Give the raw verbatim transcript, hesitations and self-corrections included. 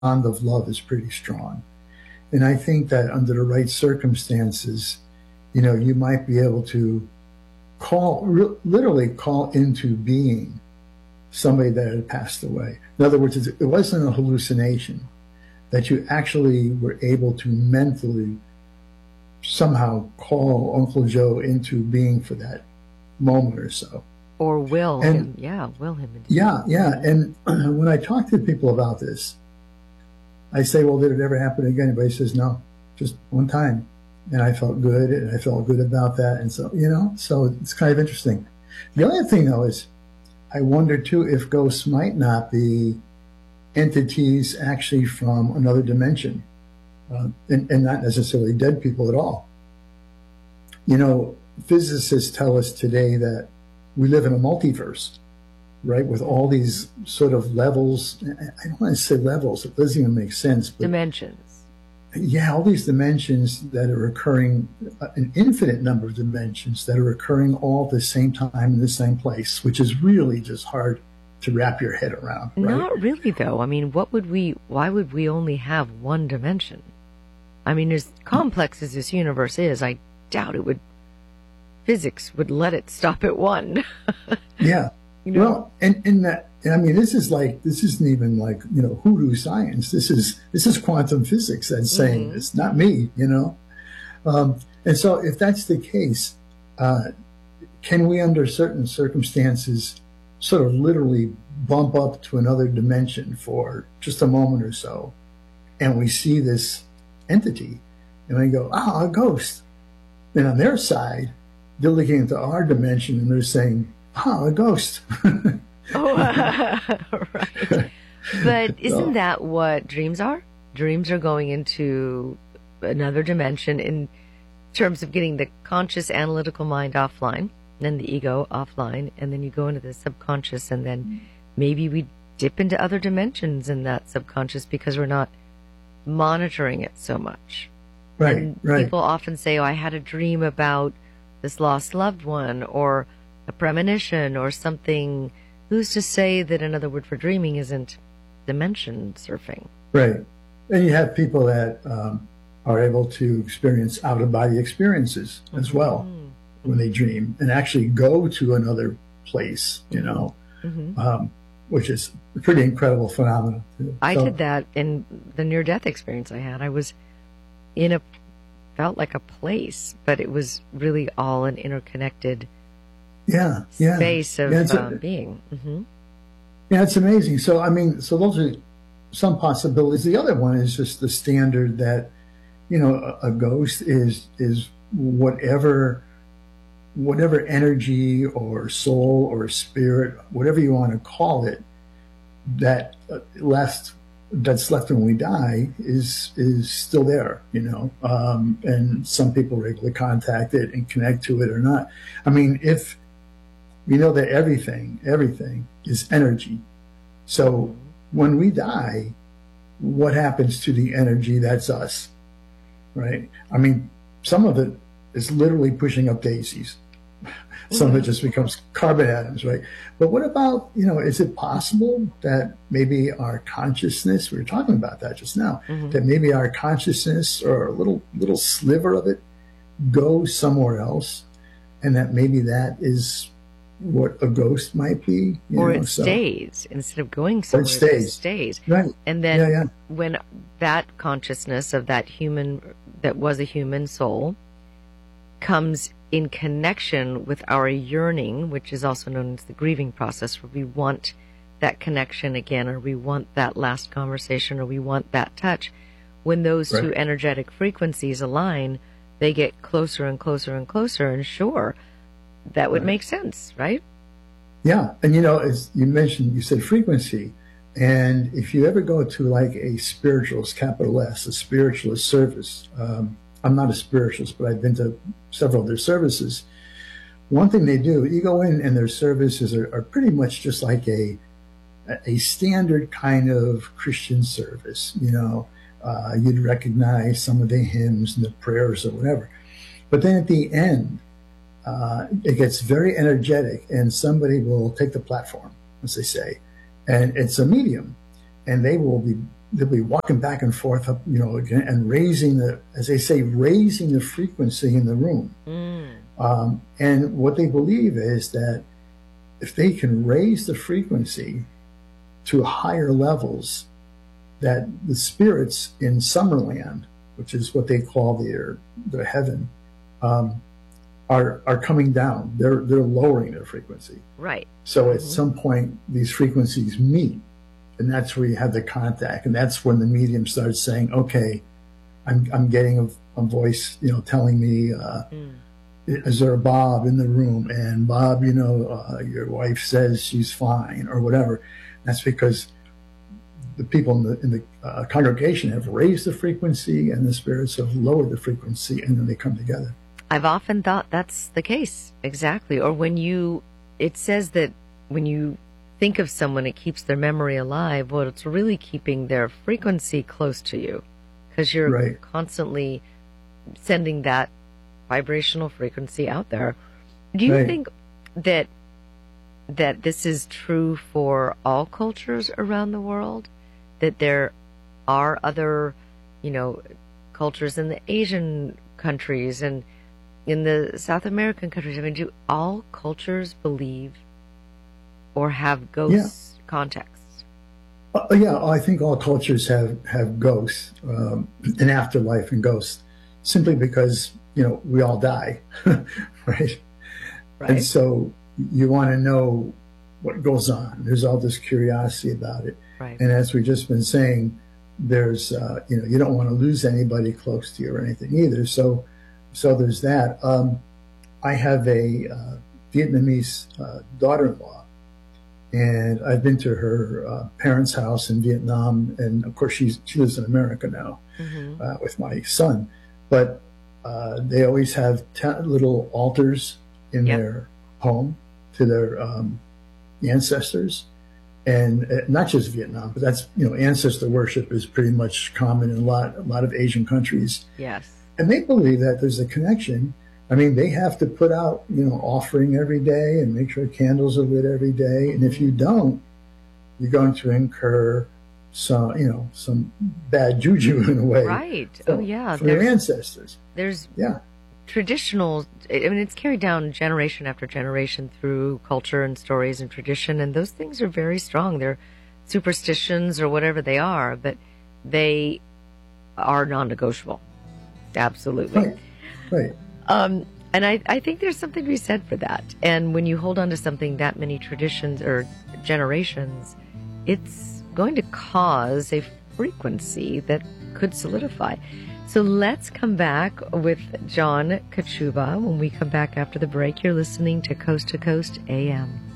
of love is pretty strong. And I think that under the right circumstances, you know, you might be able to call, re- literally call into being somebody that had passed away. In other words, it wasn't a hallucination, that you actually were able to mentally somehow call Uncle Joe into being for that moment or so. Or will and, him, yeah, will him. Into yeah, yeah. And when I talk to people about this, I say, well, did it ever happen again? Everybody says, no, just one time. And I felt good, and I felt good about that. And so, you know, so it's kind of interesting. The other thing, though, is I wonder, too, if ghosts might not be entities actually from another dimension, uh, and, and not necessarily dead people at all. You know, physicists tell us today that we live in a multiverse, right, with all these sort of levels. I don't want to say levels. It doesn't even make sense. But dimensions. Yeah, all these dimensions that are occurring, an infinite number of dimensions that are occurring all at the same time in the same place, which is really just hard to wrap your head around. Right? Not really, though. I mean, what would we, why would we only have one dimension? I mean, as complex as this universe is, I doubt it would, physics would let it stop at one. Yeah. You know? Well, and, and that, and I mean, this is like, this isn't even like, you know, hoodoo science. This is, this is quantum physics that's saying mm-hmm. It's not me, you know? Um, and so if that's the case, uh, can we, under certain circumstances, sort of literally bump up to another dimension for just a moment or so, and we see this entity, and we go, ah, a ghost. And on their side, they're looking into our dimension, and they're saying, ah, a ghost. Oh, uh, right. But isn't so, that what dreams are? Dreams are going into another dimension in terms of getting the conscious analytical mind offline, then the ego offline, and then you go into the subconscious, and then maybe we dip into other dimensions in that subconscious because we're not monitoring it so much. Right, and right. People often say, oh, I had a dream about this lost loved one, or a premonition, or something. Who's to say that another word for dreaming isn't dimension surfing? Right. And you have people that um, are able to experience out-of-body experiences as mm-hmm. well when they dream, and actually go to another place, you know, mm-hmm. um, which is a pretty incredible phenomenon. Too. I so, did that in the near-death experience I had. I was in a, felt like a place, but it was really all an interconnected yeah, yeah. space of yeah, uh, a, being. Mm-hmm. Yeah, it's amazing. So, I mean, so those are some possibilities. The other one is just the standard that, you know, a, a ghost is is whatever whatever energy or soul or spirit, whatever you want to call it, that uh, left that's left when we die is is still there, you know. Um, and some people are able to contact it and connect to it or not. I mean, if we know that everything, everything is energy. So when we die, what happens to the energy that's us, right? I mean, some of it is literally pushing up daisies. Some of it just becomes carbon atoms, right? But what about, you know, is it possible that maybe our consciousness, we were talking about that just now, mm-hmm. that maybe our consciousness or a little little sliver of it goes somewhere else, and that maybe that is what a ghost might be? You or know, it so. stays. Instead of going somewhere, it stays. it stays. Right. And then yeah, yeah. when that consciousness of that human, that was a human soul, comes in connection with our yearning, which is also known as the grieving process, where we want that connection again, or we want that last conversation, or we want that touch. When those right. two energetic frequencies align, they get closer and closer and closer, and sure, that would right. make sense, right? Yeah. And, you know, as you mentioned, you said frequency. And if you ever go to like a spiritualist, capital S, a spiritualist service, um, I'm not a spiritualist, but I've been to several of their services. One thing they do, you go in and their services are, are pretty much just like a a standard kind of Christian service. You know, uh, you'd recognize some of the hymns and the prayers or whatever. But then at the end, uh, it gets very energetic, and somebody will take the platform, as they say, and it's a medium, and they will be they'll be walking back and forth up, you know, again, and raising the, as they say, raising the frequency in the room. Mm. Um, and what they believe is that if they can raise the frequency to higher levels, that the spirits in Summerland, which is what they call their their heaven, um, are are coming down. They're they're lowering their frequency. Right. So at Mm-hmm. some point, these frequencies meet, and that's where you have the contact, and that's when the medium starts saying, "Okay, I'm I'm getting a, a voice, you know, telling me." Uh, Mm. Is there a Bob in the room? And Bob, you know, uh, your wife says she's fine, or whatever. That's because the people in the in the uh, congregation have raised the frequency, and the spirits have lowered the frequency, and then they come together. I've often thought that's the case, exactly. Or when you, it says that when you think of someone, it keeps their memory alive. Well, it's really keeping their frequency close to you, because you're Right. constantly sending that vibrational frequency out there. Do you Right. think that that this is true for all cultures around the world? That there are other, you know, cultures in the Asian countries and in the South American countries? I mean, do all cultures believe or have ghost contacts? Uh, yeah, I think all cultures have have ghosts, um, an afterlife and ghosts, simply because, you know, we all die, right? Right. And so you want to know what goes on. There's all this curiosity about it. Right. And as we've just been saying, there's, uh, you know, you don't want to lose anybody close to you or anything either. So, so there's that. Um, I have a uh, Vietnamese uh, daughter-in-law, and I've been to her uh, parents' house in Vietnam. And of course, she's, she lives in America now Mm-hmm. uh, with my son. But uh, they always have t- little altars in Yep. their home to their um, ancestors, and uh, not just Vietnam, but that's, you know, ancestor worship is pretty much common in a lot a lot of Asian countries, Yes. and they believe that there's a connection. I mean, they have to put out, you know, offering every day and make sure candles are lit every day, and if you don't, you're going to incur some, you know, some bad juju in a way. Right. For, Oh, yeah. for your There's, ancestors. there's Yeah. traditional, I mean, it's carried down generation after generation through culture and stories and tradition, and those things are very strong. They're superstitions or whatever they are, but they are non-negotiable. Absolutely. Right. Right. Um, and I, I think there's something to be said for that. And when you hold on to something that many traditions or generations, it's going to cause a frequency that could solidify. So let's come back with John Kachuba when we come back after the break. You're listening to Coast to Coast A M.